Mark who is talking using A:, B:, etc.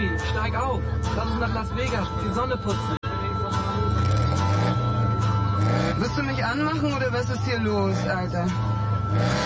A: Baby, steig auf. Lass uns nach Las Vegas, die Sonne putzen.
B: Wirst du mich anmachen oder was ist hier los, Alter?